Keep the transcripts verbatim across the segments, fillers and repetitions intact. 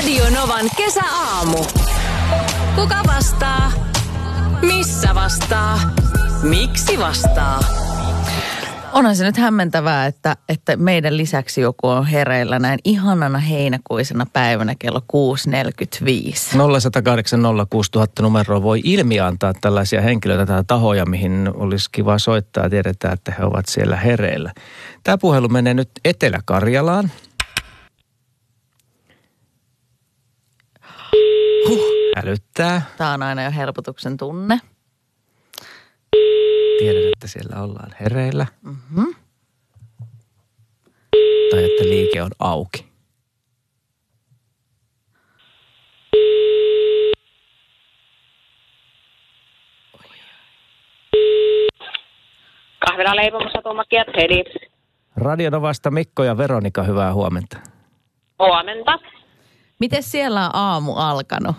Radio Novan kesäaamu. Kuka vastaa? Missä vastaa? Miksi vastaa? Onhan se nyt hämmentävää, että, että meidän lisäksi joku on hereillä näin ihanana heinäkuisena päivänä kello kuusi neljäkymmentäviisi. nolla yksi nolla kahdeksan nolla kuusi nolla nolla nolla numeroa voi ilmiantaa tällaisia henkilöitä tai tahoja, mihin olisi kiva soittaa ja tiedetään, että he ovat siellä hereillä. Tämä puhelu menee nyt Etelä-Karjalaan. Huh, hälyttää. Tämä on aina jo helpotuksen tunne. Tiedän, että siellä ollaan hereillä. Mm-hmm. Tai että liike on auki. Kahvila leipomossa Tuomakkiat, Heli. Radio Novasta Mikko ja Veronika, hyvää huomenta. Huomenta. Miten siellä on aamu alkanut?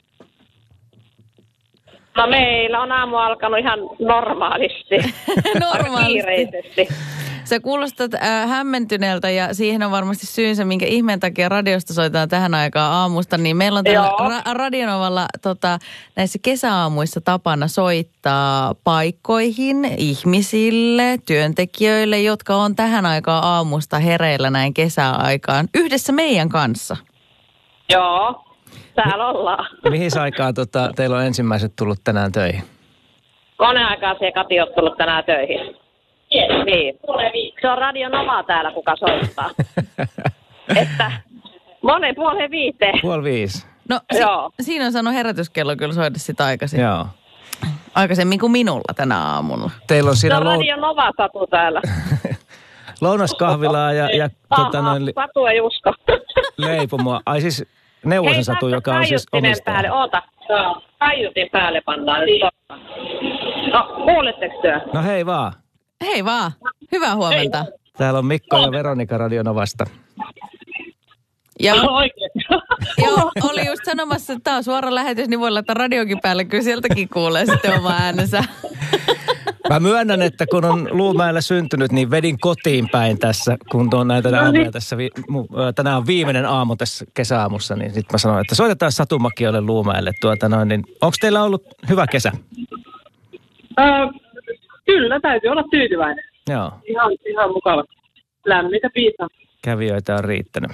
No meillä on aamu alkanut ihan normaalisti. Normaalisti. Kiireisesti. Sä kuulostat äh, hämmentyneeltä ja siihen on varmasti syynsä, minkä ihmeen takia radiosta soitetaan tähän aikaan aamusta. Niin meillä on täällä ra- Radionovalla tota, näissä kesäaamuissa tapana soittaa paikkoihin, ihmisille, työntekijöille, jotka on tähän aikaan aamusta hereillä näin kesäaikaan yhdessä meidän kanssa. Joo, täällä ollaan. Mihin aikaan tota, teillä on ensimmäiset tullut tänään töihin? Koneaikaa se Kati on tullut tänään töihin. Yes. Niin. Se on Radio Nova täällä, kuka soittaa. Että monen puolen viiteen. Puoli viisi. No si- Joo. siinä on sanonut herätyskello kyllä soida sitä aikaisin. Joo. Aikaisemmin kuin minulla tänä aamulla. Teillä on siinä Se on lou- Radio Nova Satu täällä. lounaskahvilaa ja, ja Aha, tota, noin, li- Satu ja Jusko. leipomoa. Ai siis Neuvosen Satu, joka on siis omistaja. Päälle, oota. Joo, kaiutin päälle pannaan. No, kuuletteko työ? No hei vaan. Hei vaan. Hyvää huomenta. Hei. Täällä on Mikko ja Veronika Radio Novasta. Ja, Oikein. ja oli just sanomassa, että tämä on suora lähetys, niin voi laittaa radiokin päälle. Kyllä sieltäkin kuulee sitten oma äänensä. Mä myönnän, että kun on Luumäellä syntynyt, niin vedin kotiin päin tässä, kun on näitä No aamuja niin. tässä. Vi- mu- tänään on viimeinen aamu tässä kesäaamussa, niin sitten mä sanoin, että soitetaan Satu Makiolle Luumäelle. Tuota noin, niin onko teillä ollut hyvä kesä? Öö, kyllä, täytyy olla tyytyväinen. Joo, Ihan, ihan mukava. Lämmintä piisaa. kävijöitä on riittänyt.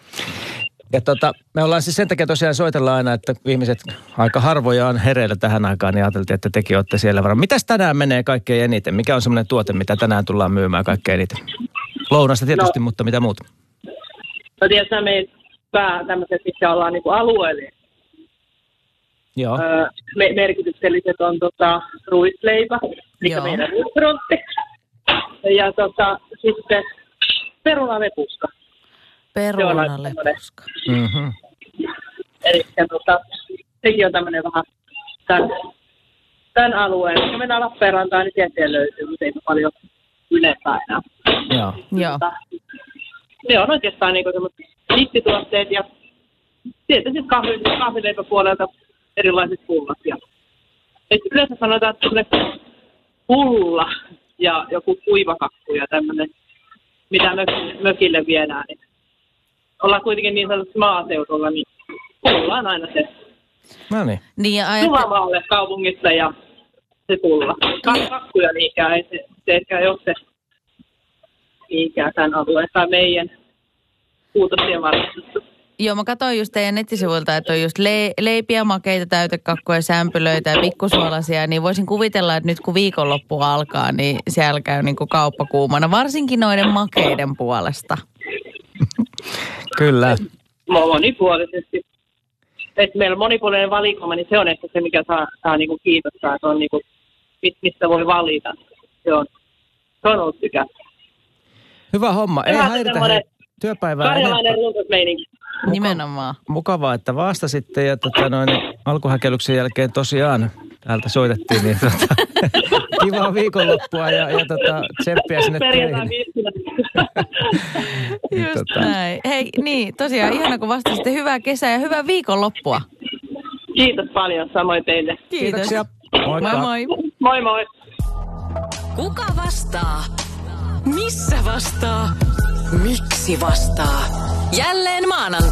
Ja tota, me ollaan siis sen takia tosiaan soitellaan aina, että ihmiset aika harvoja on hereillä tähän aikaan, niin ajateltiin, että tekin olette siellä varmaan. Mitäs tänään menee kaikkein eniten? Mikä on semmoinen tuote, mitä tänään tullaan myymään kaikkein eniten? Lounasta tietysti, no. Mutta mitä muuta? No tiedätkö, me pää tämmöiset, missä ollaan niinku alueellisia. Joo. Öö, me, merkitykselliset on tota, ruisleipä, mikä Joo. meidän restaurantти. Ja tota, sitten perunalepuska. Perunalepuska. Mm-hmm. Eli tota, sekin on tämmöinen vähän tämän, tämän alueen. Kun mennään Lappeenrantaan, niin sieltä löytyy, mutta ei paljon yleensä enää. Joo. Joo. Mutta ne on oikeastaan niinku semmoiset nittituotteet ja sieltä sitten kahvi, kahvileipäpuolelta erilaiset pullat. Ja et yleensä sanotaan, että semmoinen pulla ja joku kuivakakku ja tämmöinen, mitä mök- mökille viedään. Niin ollaan kuitenkin niin sanotusti maaseudulla, niin pulla on aina se. No niin. Niin ja ajattel- Suvamaalle kaupungissa ja se pulla. Ka- kakkuja niinkään, ei se, se ehkä ei ole se niinkään tämän alueen tai meidän Kuutosien varmistettu. Joo, mä katsoin just teidän nettisivuilta, että on just le- leipiä, makeita, täytekakkoja, sämpylöitä ja pikkusuolaisia, niin voisin kuvitella, että nyt kun viikonloppu alkaa, niin siellä käy niin kuin kauppa kuumana, varsinkin noiden makeiden puolesta. Kyllä. Monipuolisesti. Että meillä on monipuolinen valikoima, niin se on ehkä se, mikä saa, saa niinku kiitostaa, että on niinku, mistä voi valita. Se on, se on ollut tykä. Hyvä homma. Ei Vähän häiritä semmoinen hei, työpäivää karjalainen enempää. runsasmeininki. Nimenomaan. Mukavaa, että vastasitte ja tota, noin, alkuhäkellyksen jälkeen tosiaan täältä soitettiin. Niin, tota, kivaa viikonloppua ja, ja tota, tsemppiä sinne Perjantai töihin. viistinä. Just Tota. näin. Hei, niin, tosiaan ihana kun vastasitte. Hyvää kesää ja hyvää viikonloppua. Kiitos paljon, samoin teille. Kiitos. Kiitoksia. Moikka. Moi moi. Moi moi. Kuka vastaa? Missä vastaa? Miksi vastaa? Jälleen maanantai.